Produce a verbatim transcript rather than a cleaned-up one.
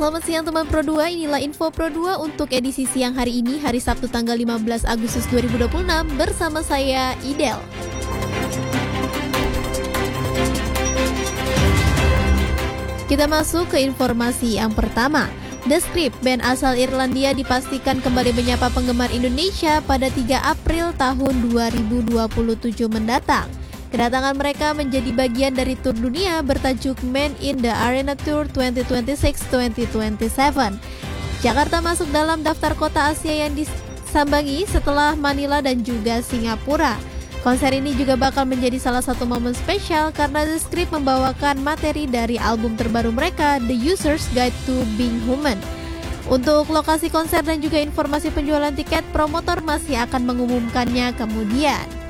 Selamat siang teman Pro dua, inilah info Pro dua untuk edisi siang hari ini, hari Sabtu tanggal lima belas Agustus dua ribu dua puluh enam, bersama saya, Idel. Kita masuk ke informasi yang pertama. The Script, band asal Irlandia, dipastikan kembali menyapa penggemar Indonesia pada tiga April tahun dua ribu dua puluh tujuh mendatang. Kedatangan mereka menjadi bagian dari tur dunia bertajuk Man in the Arena Tour dua ribu dua puluh enam dua ribu dua puluh tujuh. Jakarta masuk dalam daftar kota Asia yang disambangi setelah Manila dan juga Singapura. Konser ini juga bakal menjadi salah satu momen spesial karena The Script membawakan materi dari album terbaru mereka, The User's Guide to Being Human. Untuk lokasi konser dan juga informasi penjualan tiket, promotor masih akan mengumumkannya kemudian.